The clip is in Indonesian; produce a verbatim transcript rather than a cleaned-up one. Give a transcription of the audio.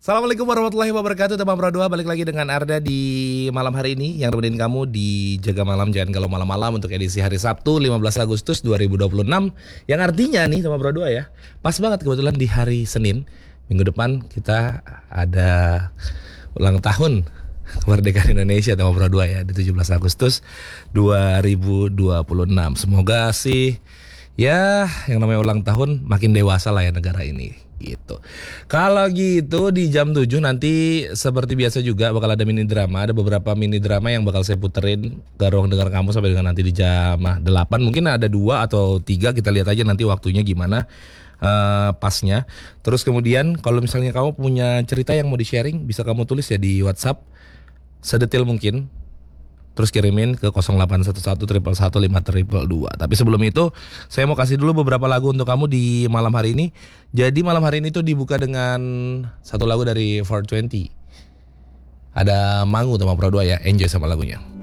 Assalamualaikum warahmatullahi wabarakatuh. Teman Pro dua balik lagi dengan Arda di malam hari ini yang nemenin kamu di Jaga Malam Jangan Galau Malam-malam untuk edisi hari Sabtu lima belas Agustus dua ribu dua puluh enam. Yang artinya nih teman Pro dua ya, pas banget kebetulan di hari Senin minggu depan kita ada ulang tahun kemerdekaan Indonesia teman Pro dua ya, di tujuh belas Agustus dua ribu dua puluh enam. Semoga sih ya yang namanya ulang tahun makin dewasa lah ya negara ini gitu. Kalau gitu di jam tujuh nanti seperti biasa juga bakal ada mini drama. Ada beberapa mini drama yang bakal saya puterin ke ruang dengar kamu sampai dengan nanti di jam delapan. Mungkin ada dua atau tiga, kita lihat aja nanti waktunya gimana uh, pasnya. Terus kemudian kalau misalnya kamu punya cerita yang mau di-sharing, bisa kamu tulis ya di WhatsApp sedetil mungkin. Terus kirimin ke nol delapan satu satu satu satu lima dua dua. Tapi sebelum itu saya mau kasih dulu beberapa lagu untuk kamu di malam hari ini. Jadi malam hari ini tuh dibuka dengan satu lagu dari four twenty. Ada Mangu sama Pro dua ya. Enjoy sama lagunya.